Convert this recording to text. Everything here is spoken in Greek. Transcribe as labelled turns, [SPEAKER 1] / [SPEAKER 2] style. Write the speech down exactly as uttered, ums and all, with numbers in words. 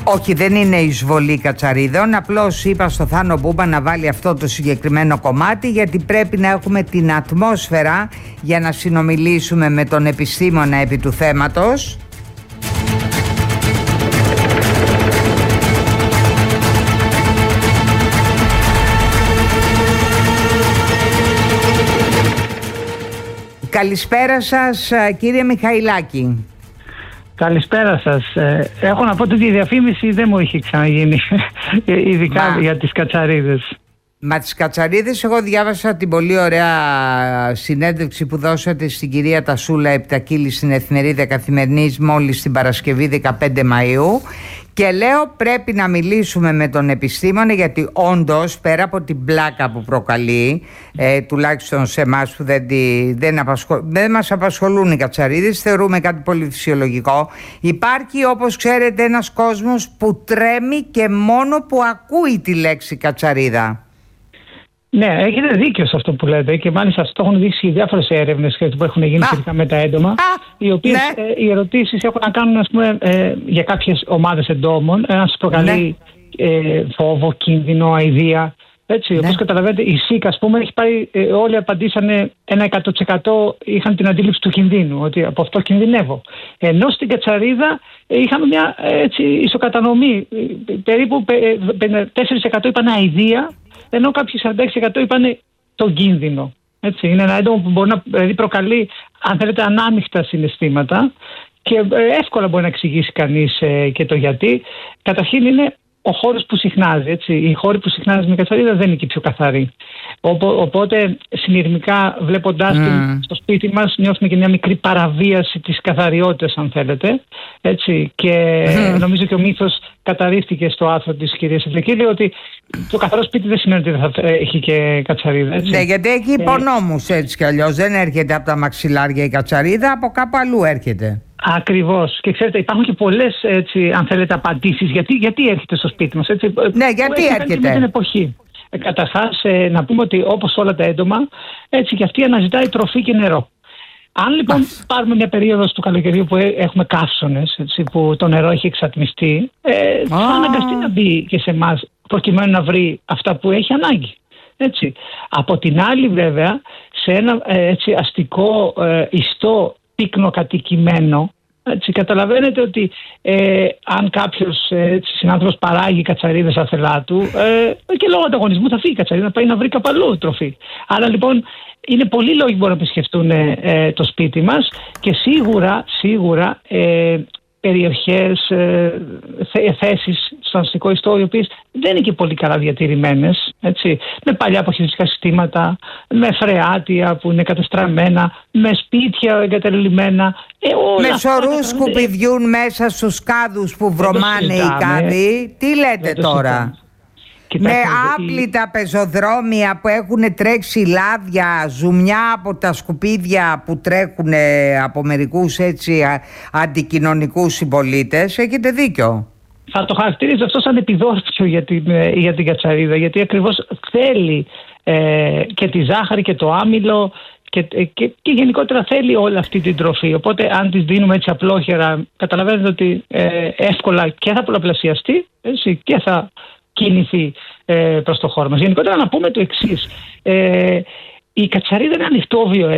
[SPEAKER 1] Όχι, δεν είναι εισβολή κατσαρίδων. Απλώς είπα στο Θάνο Μπούμπα να βάλει αυτό το συγκεκριμένο κομμάτι, γιατί πρέπει να έχουμε την ατμόσφαιρα για να συνομιλήσουμε με τον επιστήμονα επί του θέματος. Καλησπέρα σας, κύριε Μιχαηλάκη.
[SPEAKER 2] Καλησπέρα σας. Έχω να πω ότι η διαφήμιση δεν μου είχε ξαναγίνει, ειδικά Μα... για τις κατσαρίδες.
[SPEAKER 1] Μα τις κατσαρίδες, εγώ διάβασα την πολύ ωραία συνέντευξη που δώσατε στην κυρία Τασούλα Επτακίλη στην Εφημερίδα Καθημερινής μόλις την Παρασκευή δεκαπέντε Μαΐου, και λέω πρέπει να μιλήσουμε με τον επιστήμονα, γιατί όντως πέρα από την πλάκα που προκαλεί, ε, τουλάχιστον σε εμάς που δεν, τη, δεν, απασχολ, δεν μας απασχολούν οι κατσαρίδες, θεωρούμε κάτι πολύ φυσιολογικό, υπάρχει, όπως ξέρετε, ένας κόσμος που τρέμει και μόνο που ακούει τη λέξη κατσαρίδα.
[SPEAKER 2] Ναι, έχετε δίκιο σε αυτό που λέτε, και μάλιστα αυτό έχουν δείξει διάφορες έρευνες που έχουν γίνει σχετικά με τα έντομα, Α, οι οποίες ναι. ε, οι ερωτήσεις έχουν να κάνουν, ας πούμε, ε, για κάποιες ομάδες εντόμων, ένα σας προκαλεί ναι. ε, φόβο, κίνδυνο, αηδία. Έτσι, ναι. Όπως καταλαβαίνετε, η ΣΥΚ, ας πούμε, έχει πάει, ε, όλοι απαντήσανε ένα εκατό τοις εκατό είχαν την αντίληψη του κινδύνου, ότι από αυτό κινδυνεύω. Ενώ στην κατσαρίδα ε, είχαμε μια έτσι, ισοκατανομή. Ε, περίπου τέσσερα τοις εκατό είπαν αηδία, ενώ κάποιοι σαράντα έξι τοις εκατό είπαν τον κίνδυνο. Έτσι, είναι ένα έντομο που μπορεί να δηλαδή προκαλεί, αν θέλετε, ανάμεικτα συναισθήματα, και ε, εύκολα μπορεί να εξηγήσει κανείς ε, και το γιατί. Καταρχήν είναι ο χώρος που συχνάζει. Έτσι. Οι χώροι που συχνάζει με κατσαρίδα δεν είναι και πιο καθαροί. Οπότε συνειρμικά βλέποντάς mm. την στο σπίτι μας νιώθουμε και μια μικρή παραβίαση της καθαριότητας, αν θέλετε. Έτσι. Και mm. νομίζω και ο μύθος καταρρίφθηκε στο άρθρο της κυρίας Ευτακίλη ότι το καθαρό σπίτι δεν σημαίνει ότι θα έχει και κατσαρίδα. Έτσι.
[SPEAKER 1] Ναι, γιατί έχει υπονόμους έτσι κι αλλιώς. Δεν έρχεται από τα μαξιλάρια η κατσαρίδα, από κάπου αλλού έρχεται.
[SPEAKER 2] Ακριβώς. Και ξέρετε, υπάρχουν και πολλές, έτσι, αν θέλετε, απαντήσεις. Γιατί, γιατί έρχεται στο σπίτι μας, έτσι.
[SPEAKER 1] Ναι, γιατί έρχεται.
[SPEAKER 2] Με την εποχή. Ε, καταρχάς, ε, να πούμε ότι όπως όλα τα έντομα, έτσι και αυτή αναζητάει τροφή και νερό. Αν λοιπόν Άς. πάρουμε μια περίοδο του καλοκαιριού που έχουμε καύσωνες, έτσι, που το νερό έχει εξατμιστεί, ε, θα αναγκαστεί να μπει και σε εμάς προκειμένου να βρει αυτά που έχει ανάγκη. Έτσι. Από την άλλη, βέβαια, σε ένα ε, έτσι, αστικό, ε, ιστό, πύκνο κατοικημένο, έτσι, καταλαβαίνετε ότι ε, αν κάποιος ε, συνάνθρωπος παράγει κατσαρίδες αθελά του, ε, και λόγω ανταγωνισμού θα φύγει η κατσαρίδα, να πάει να βρει κάπου αλλού τροφή. Άρα λοιπόν είναι πολλοί λόγοι που μπορούν να επισκεφτούν ε, το σπίτι μας, και σίγουρα, σίγουρα ε, περιοχές, ε, θέσεις στο αστικό ιστό, οι οποίες δεν είναι και πολύ καλά διατηρημένες, έτσι, με παλιά αποχαιρετικά συστήματα, με φρεάτια που είναι κατεστραμμένα, με σπίτια εγκαταλειμμένα. Ε,
[SPEAKER 1] με σωρούς σκουπιδιούν μέσα στους κάδους που βρωμάνε οι κάδοι. Τι λέτε τώρα? Κοιτάξτε, με άπλυτα πεζοδρόμια που έχουν τρέξει λάδια, ζουμιά από τα σκουπίδια που τρέχουν από μερικούς έτσι αντικοινωνικούς συμπολίτες. Έχετε δίκιο.
[SPEAKER 2] Θα το χαρακτηρίζω αυτό σαν επιδόρπιο για την, για την κατσαρίδα, γιατί ακριβώς θέλει ε, και τη ζάχαρη και το άμυλο και, και, και γενικότερα θέλει όλη αυτή την τροφή. Οπότε αν τις δίνουμε έτσι απλόχερα, καταλαβαίνετε ότι ε, εύκολα και θα πολλαπλασιαστεί, έτσι, και θα κινηθεί ε, προς το χώρο μας. Γενικότερα να πούμε το εξής. Ε, η κατσαρίδα είναι ανοιχτόβιο